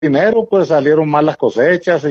dinero, pues salieron mal las cosechas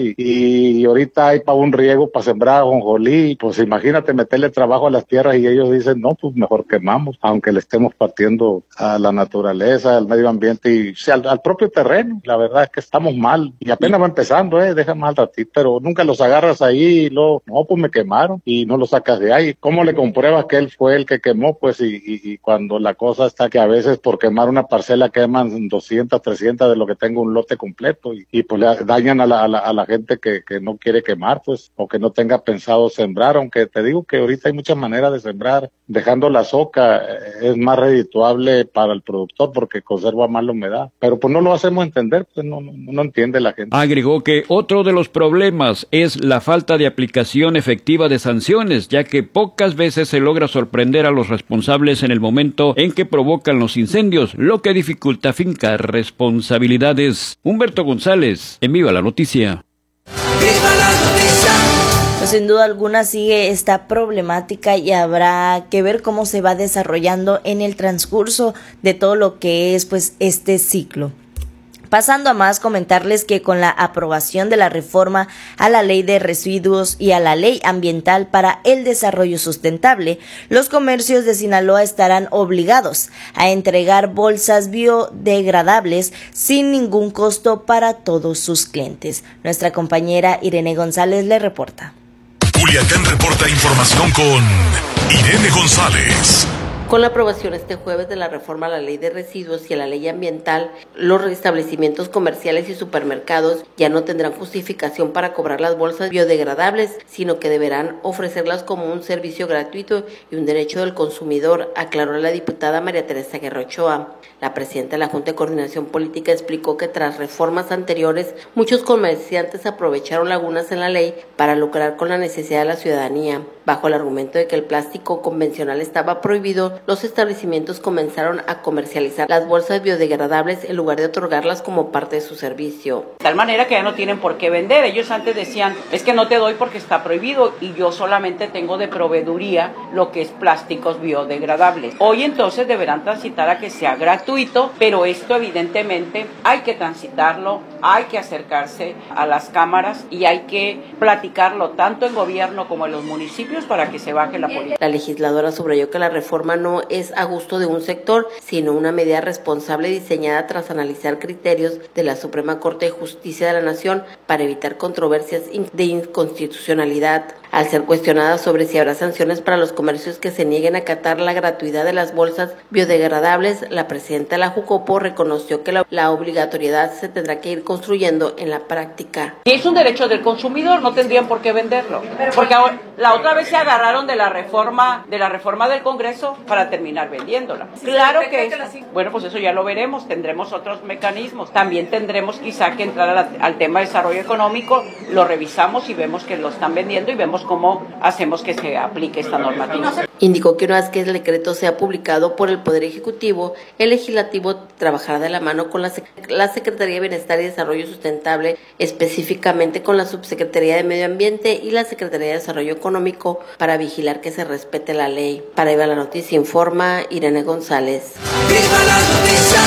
y ahorita hay para un riego para sembrar ajonjolí, pues imagínate meterle trabajo a las tierras y ellos dicen, no, pues mejor quemamos, aunque le estemos partiendo a la naturaleza, al medio ambiente y al propio terreno. La verdad es que estamos mal y apenas va empezando, deja más al ratito, pero nunca los agarras ahí y luego, no, pues me quemaron y no lo sacas de ahí. ¿Cómo le compruebas que él fue el que quemó? Pues y cuando la cosa está que a veces por quemar una parcela queman 200, 300 de lo que tengo un lote completo y pues le dañan a la gente que no quiere quemar, pues, o que no tenga pensado sembrar, aunque te digo que ahorita hay muchas maneras de sembrar, dejando la soca es más redituable para el productor porque conserva más la humedad, pero pues no lo hacemos entender, pues no entiende la gente. Agregó que otro de los problemas es la falta de aplicación efectiva de sanciones, ya que pocas veces se logra sorprender a los responsables en el momento en que provocan los incendios, lo que dificulta fincar responsabilidades. Humberto González, en Viva la Noticia. ¡Viva la noticia! Pues sin duda alguna sigue esta problemática y habrá que ver cómo se va desarrollando en el transcurso de todo lo que es pues este ciclo. Pasando a más, comentarles que con la aprobación de la reforma a la Ley de Residuos y a la Ley Ambiental para el Desarrollo Sustentable, los comercios de Sinaloa estarán obligados a entregar bolsas biodegradables sin ningún costo para todos sus clientes. Nuestra compañera Irene González le reporta. Culiacán reporta información con Irene González. Con la aprobación este jueves de la reforma a la Ley de Residuos y a la Ley Ambiental, los establecimientos comerciales y supermercados ya no tendrán justificación para cobrar las bolsas biodegradables, sino que deberán ofrecerlas como un servicio gratuito y un derecho del consumidor, aclaró la diputada María Teresa Guerra Ochoa. La presidenta de la Junta de Coordinación Política explicó que tras reformas anteriores, muchos comerciantes aprovecharon lagunas en la ley para lucrar con la necesidad de la ciudadanía. Bajo el argumento de que el plástico convencional estaba prohibido, los establecimientos comenzaron a comercializar las bolsas biodegradables en lugar de otorgarlas como parte de su servicio. De tal manera que ya no tienen por qué vender. Ellos antes decían, es que no te doy porque está prohibido y yo solamente tengo de proveeduría lo que es plásticos biodegradables. Hoy entonces deberán transitar a que sea gratuito, pero esto evidentemente hay que transitarlo, hay que acercarse a las cámaras y hay que platicarlo tanto en gobierno como en los municipios para que se baje la política. La legisladora subrayó que la reforma no es a gusto de un sector, sino una medida responsable diseñada tras analizar criterios de la Suprema Corte de Justicia de la Nación para evitar controversias de inconstitucionalidad. Al ser cuestionada sobre si habrá sanciones para los comercios que se nieguen a acatar la gratuidad de las bolsas biodegradables, la presidenta de la Jucopo reconoció que la obligatoriedad se tendrá que ir construyendo en la práctica. Si es un derecho del consumidor, no tendrían por qué venderlo, porque ahora, la otra vez se agarraron de la reforma del Congreso para terminar vendiéndola. Claro que es, bueno, pues eso ya lo veremos, tendremos otros mecanismos. También tendremos quizá que entrar al tema de desarrollo económico, lo revisamos y vemos que lo están vendiendo y vemos cómo hacemos que se aplique esta normativa. Indicó que una vez que el decreto sea publicado por el Poder Ejecutivo, el Legislativo trabajará de la mano con la Secretaría de Bienestar y Desarrollo Sustentable, específicamente con la Subsecretaría de Medio Ambiente y la Secretaría de Desarrollo Económico, para vigilar que se respete la ley. Para Viva la Noticia informa Irene González. ¡Viva la noticia!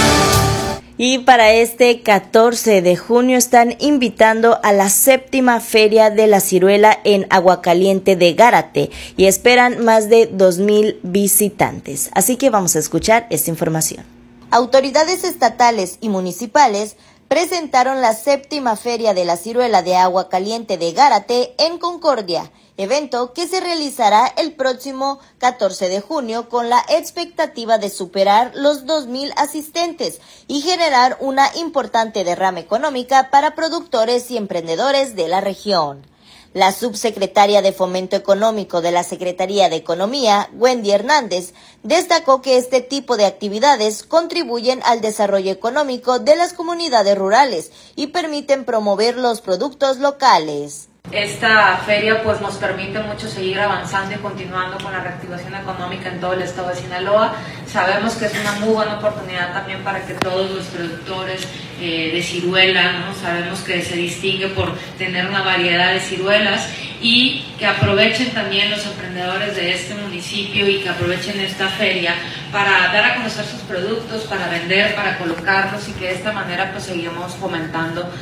Y para este 14 de junio están invitando a la 7ª Feria de la Ciruela en Aguacaliente de Gárate y esperan más de 2,000 visitantes. Así que vamos a escuchar esta información. Autoridades estatales y municipales presentaron la 7ª Feria de la Ciruela de Aguacaliente de Gárate en Concordia, evento que se realizará el próximo 14 de junio con la expectativa de superar los 2,000 asistentes y generar una importante derrama económica para productores y emprendedores de la región. La subsecretaria de Fomento Económico de la Secretaría de Economía, Wendy Hernández, destacó que este tipo de actividades contribuyen al desarrollo económico de las comunidades rurales y permiten promover los productos locales. Esta feria pues nos permite mucho seguir avanzando y continuando con la reactivación económica en todo el estado de Sinaloa. Sabemos que es una muy buena oportunidad también para que todos los productores de ciruela, ¿no? Sabemos que se distingue por tener una variedad de ciruelas y que aprovechen también los emprendedores de este municipio y que aprovechen esta feria para dar a conocer sus productos, para vender, para colocarlos y que de esta manera pues seguimos fomentando